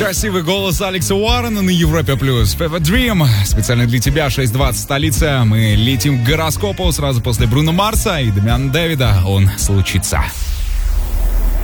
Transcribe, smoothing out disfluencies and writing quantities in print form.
Красивый голос Алекса Уоррена на Европе+. Fever Dream. Специально для тебя, 6:20 столица. Мы летим к гороскопу сразу после Бруно Марса и Дамиана Дэвида. Он случится.